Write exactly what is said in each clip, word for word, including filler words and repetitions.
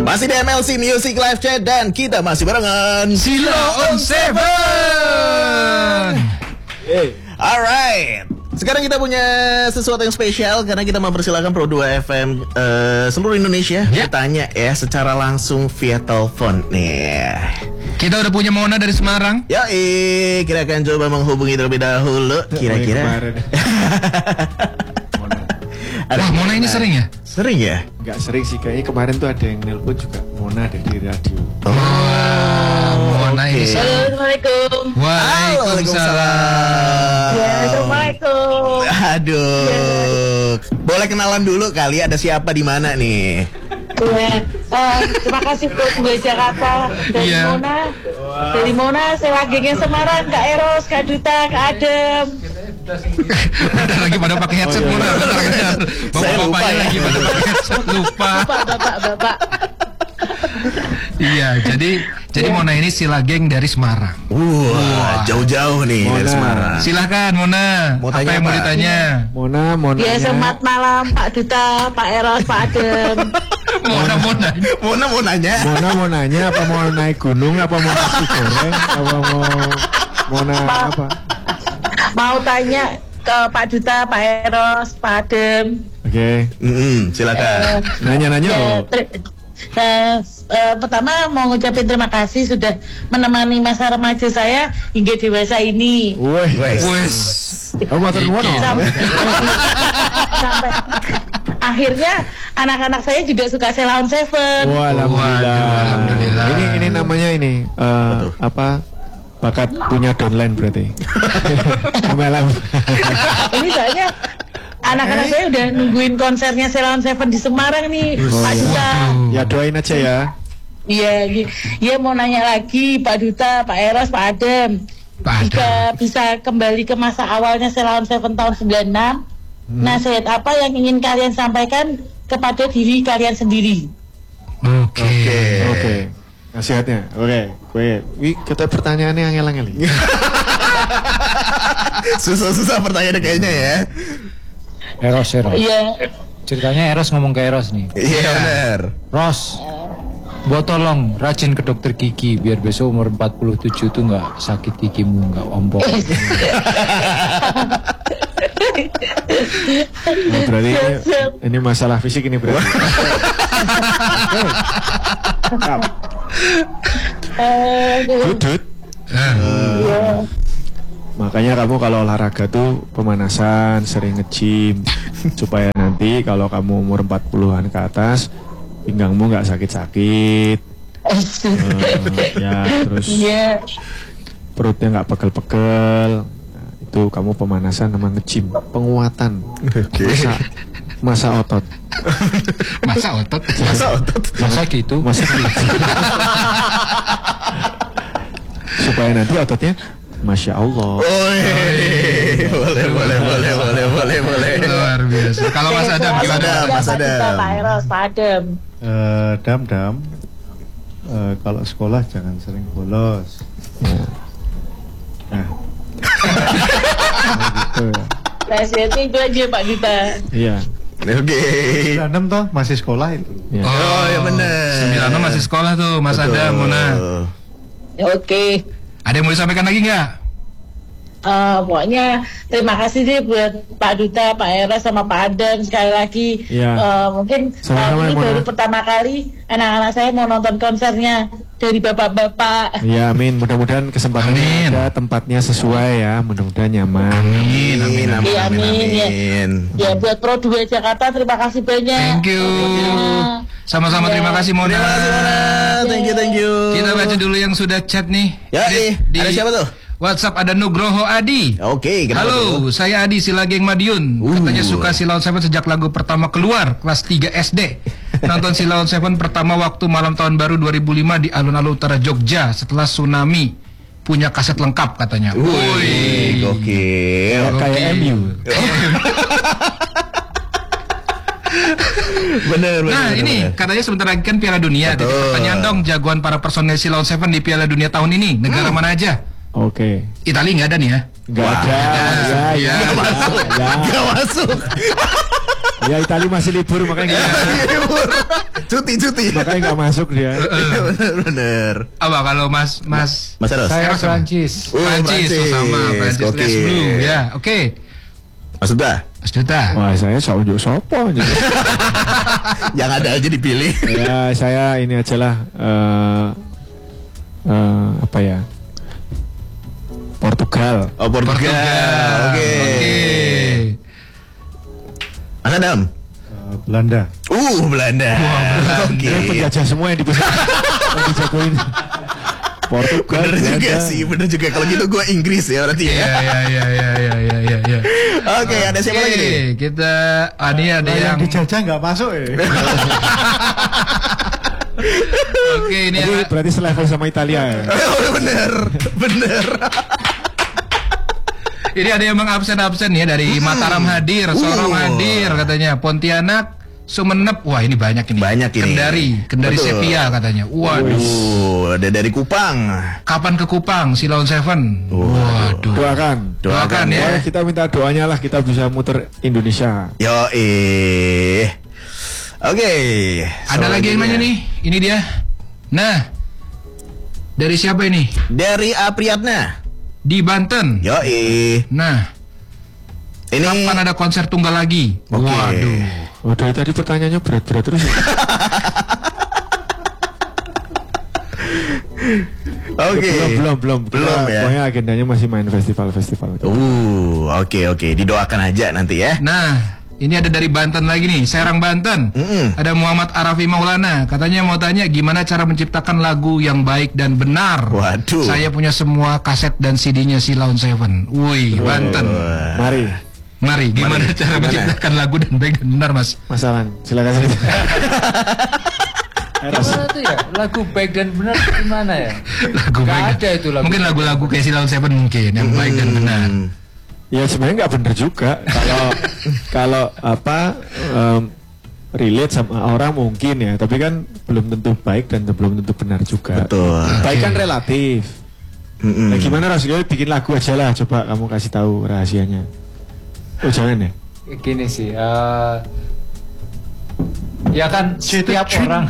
Masih di M L C Music Live Chat dan kita masih barengan Sila on Seven. Hey. Alright. Sekarang kita punya sesuatu yang spesial karena kita mempersilakan Pro dua F M uh, seluruh Indonesia yeah. Bertanya ya secara langsung via telepon nih. Kita udah punya Mona dari Semarang. Yoi, kita akan coba menghubungi terlebih dahulu. Kira-kira Wah, Mona ini sering ya? Sering ya? Enggak sering sih, kayaknya kemarin tuh ada yang nelpon juga Mona dari radio. Oh, Mona okay. ini. Assalamualaikum. Waalaikumsalam. Ya, Assalamualaikum. Aduh, ya. Boleh kenalan dulu kali, ada siapa di mana nih? Ya, uh, terima kasih Pro dua Jakarta dari yeah. Mona, wow. Dari Mona, saya gengnya Semarang, Kak Eros, Kak Duta, Kak Adem. Lagi pada pakai headset oh, Mona. Bapak-bapaknya ya. Lagi pada pakai headset, lupa. Bapak-bapak. Iya, jadi jadi Mona ini sila geng dari Semarang. Wah, wow, jauh-jauh nih Mona. Dari Semarang. Silahkan Mona. Mau apa yang mau ditanya? Mona, Mona. Ya, selamat malam Pak Duta, Pak Eros, Pak Adem. Mona, Mona, Mona mau nanya. Mona mau nanya apa mau naik gunung, apa mau nasi goreng, apa mau Mona apa? Mau tanya ke Pak Duta, Pak Eros, Pak Adem. Oke, okay. mm-hmm, silakan. Uh, Nanya-nanya ya, loh. Ter- Uh, uh, pertama mau ngucapin terima kasih sudah menemani masa remaja saya hingga dewasa ini. Wih, wes. Oh, motor mono. Sampai, sampai akhirnya anak-anak saya juga suka Sheila on Seven. Wah, alhamdulillah. Alhamdulillah. Ini ini namanya ini uh, apa? Bakat punya downline berarti. Ini soalnya anak-anak saya udah nungguin konsernya Sheila on Seven di Semarang nih, oh, Pak Duta. Ya doain aja ya. Iya, ya mau nanya lagi Pak Duta, Pak Eros, Pak Adem. Jika bisa kembali ke masa awalnya Sheila on Seven tahun sembilan enam, hmm. nasihat apa yang ingin kalian sampaikan kepada diri kalian sendiri? Oke. Okay. Oke. Okay. Nasihatnya. Oke. Okay. Wih, kita pertanyaannya angel-angel. Susah-susah pertanyaannya kayaknya ya. Eros, Eros. Iya. Ceritanya Eros ngomong ke Eros nih. Iya yeah, benar. Ros, buat tolong rajin ke dokter gigi biar besok umur empat puluh tujuh tuh nggak sakit gigimu, nggak ompong. Nah, berarti ini, ini masalah fisik ini berarti. Dudut. Uh, makanya kamu kalau olahraga tuh pemanasan, sering nge-gym supaya nanti kalau kamu umur empat puluhan ke atas pinggangmu nggak sakit-sakit. uh, ya terus yeah. Perutnya nggak pegel-pegel. Nah, itu kamu pemanasan sama nge-gym, penguatan. Okay. Masa masa otot. Masa otot. Masa otot. Masa gitu. Masa gitu. Supaya nanti ototnya Masya Allah. Oh, boleh, boleh, boleh, boleh, boleh, boleh, boleh. Luar biasa. Kalau Mas Adam gimana? Mas Adam. Pak Eros, Pak Adem. Uh, dam, dam. Uh, kalau sekolah jangan sering bolos. Ya. Nah. Nasihatnya itu aja Pak Duta. Iya. Oke. sembilan enam toh masih sekolah itu. Ya. Oh, ya benar. sembilan enam masih sekolah tuh, Mas Adam, Mona. Oke. Ada yang mau disampaikan lagi nggak? Uh, pokoknya terima kasih deh buat Pak Duta, Pak Eros sama Pak Adem sekali lagi. Ya. Uh, mungkin uh, ini baru pertama kali anak-anak saya mau nonton konsernya dari bapak-bapak. Ya, amin. Mudah-mudahan kesempatannya ada, tempatnya sesuai ya. Mudah-mudahan nyaman. Amin, amin, amin, ya, amin, amin. Ya, ya buat Pro dua Jakarta terima kasih banyak. Thank you. Sama-sama ya. Terima kasih Mona. Terima kasih Mona. Thank you, thank you. Kita baca dulu yang sudah chat nih. Ya, di, di ada siapa tuh? WhatsApp ada Nugroho Adi. Oke, okay, halo, tuh? saya Adi Sila Geng Madiun. Uh. Katanya suka Sheila on Seven sejak lagu pertama keluar kelas tiga S D. Nonton Sheila on Seven pertama waktu malam tahun baru dua ribu lima di alun-alun utara Jogja setelah tsunami. Punya kaset lengkap katanya. Wih, gokil. Kayak M U. Bener, bener. Nah bener, ini bener. katanya sebentar lagi kan Piala Dunia. Jadi pertanyaan dong, jagoan para personel Sheila on Seven di Piala Dunia tahun ini negara hmm. mana aja? Oke. Okay. Italia nggak ada nih ya? Nggak ada. Ya, ya, nggak masuk. Nggak masuk. Ya Italia masih libur makanya. Libur. Cuti-cuti. Makanya nggak masuk dia. Bener. Apa kalau Mas Mas Mas Eros. Saya Eros sama? Prancis. Oh, Prancis, oh, sama Prancis Oke. Les Blue ya. Oke. Mas Duta. Mas Duta. Wah, saya sok unjuk sopo. Yang ada aja dipilih. Ya, saya ini aja lah. eh eh, apa ya? Portugal. Oh, Portugal. Oke. Oke. Mas Adam. Eh, Belanda. Uh, Belanda. Oke. Dia penjajah semua yang dipesan. Yang dijagoin. Portugal. Bener juga Belanda. sih, bener juga. Kalau gitu gue Inggris ya berarti Iya ya. iya iya iya iya iya iya. Ya. Oke, ada siapa lagi nih? Kita ah, ini ada Nah, yang yang dijajah nggak masuk ya. Oke, ini Jadi ada berarti selevel sama Italia ya. Oh, bener, bener. ini ada yang mengabsen-absen ya dari Mataram hadir, Sorong Uh. hadir katanya, Pontianak, Sumenep. Wah, ini banyak ini. Banyak ini. Kendari, Kendari Betul. Sepia katanya. Waduh. Uh, ada dari Kupang. Kapan ke Kupang? Silaun Seven. Waduh. Doakan. Doakan ya. Pokoknya kita minta doanya lah kita bisa muter Indonesia. Yo eh. Oke. Ada lagi yang nanya nih. Ini dia. Nah. Dari siapa ini? Dari Apriyatna. Di Banten. Yo eh. Nah, Ini kapan ada konser tunggal lagi? Oke. Waduh. Oh, dari tadi pertanyaannya berat-berat terus. ya. Oke. Belum, belum, belum. Belum Kita- ya. Pokoknya agendanya masih main festival-festival. Uh, oke oke, didoakan aja nanti ya. Nah, ini ada dari Banten lagi nih, Serang Banten. Mm-mm. Ada Muhammad Arafi Maulana. Katanya mau tanya gimana cara menciptakan lagu yang baik dan benar. Waduh. Saya punya semua kaset dan C D-nya Silaun Seven. Wih, Banten. Mari, Mari, gimana Mari. cara Gimana? menciptakan lagu dan baik dan benar, Mas? Mas Alan, silakan cerita. Gimana tuh ya? Lagu baik dan benar itu gimana ya? Lagu Gak baik. ada itu lagu. Mungkin lagu-lagu kayak Silaun Seven mungkin yang baik dan benar. Hmm. Ya sebenarnya nggak bener juga. Kalau kalau apa em, relate sama orang mungkin ya, tapi kan belum tentu baik dan belum tentu benar juga. Betul. Baik kan relatif. Mm-mm. Nah, gimana Rasulullah bikin lagu aja lah, coba kamu kasih tahu rahasianya. Oh jangan ya. Gini sih, eh, ya kan setiap orang,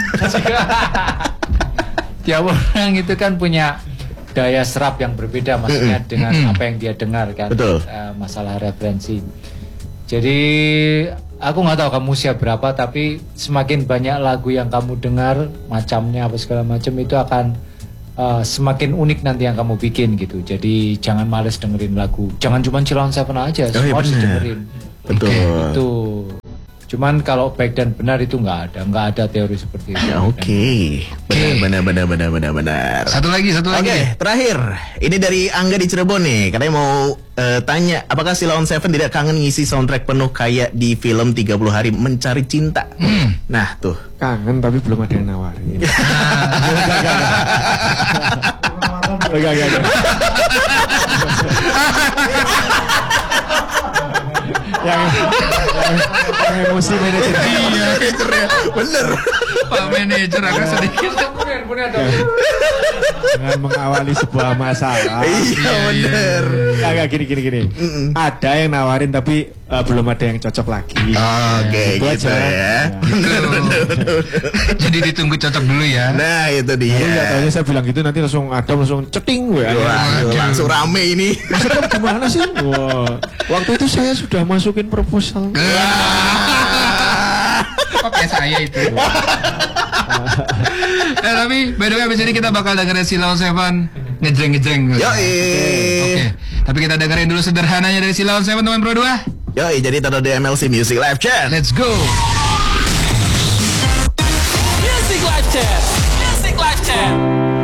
tiap orang itu kan punya daya serap yang berbeda, maksudnya dengan Mm-mm. apa yang dia dengar kan. Betul. Eh, masalah referensi. Jadi aku nggak tahu kamu usia berapa, tapi semakin banyak lagu yang kamu dengar, macamnya apa segala macam itu akan eh, semakin unik nanti yang kamu bikin gitu. Jadi jangan males dengerin lagu. Jangan cuma Silaun Seven aja, Oh, iya semua harus benar. dengerin. Betul. Itu. Cuman kalau baik dan benar itu nggak ada, nggak ada teori seperti itu. Ya, oke. Benar, benar, benar, benar, benar. Satu lagi, satu Oke, lagi. terakhir. Ini dari Angga di Cirebon nih. Katanya mau eh, tanya, apakah Silaun Seven tidak kangen ngisi soundtrack penuh kayak di film tiga puluh hari Mencari Cinta? Nah, tuh. Kangen tapi belum ada yang nawarin. Enggak, enggak, enggak. yang, yang, yang emosi manajer. Iya, manajernya. Bener. Pak manajer agak sedikit. Dengan mengawali sebuah masalah. Iya, bener. Enggak, gini, gini, gini. Ada yang nawarin tapi eh, belum ada yang cocok lagi. Oke, Itu gitu aja. ya. Jadi ditunggu cocok dulu ya. Nah, itu Tapi nggak dia. tahunya saya bilang gitu nanti langsung ada langsung ceting gue. Wah, langsung rame ini. Maksudnya gimana sih? Wah, waktu itu saya sudah masukin proposal. Oke, saya itu. Eh, tapi by the way abis ini kita bakal dengerin Silaun Seven ngejreng-ngejreng. Yoi. Oke, tapi kita dengerin dulu sederhananya dari Silaun Seven teman Pro dua. Yoi, jadi taruh di M L C Music Live Chat. Let's go. Music Live Chat.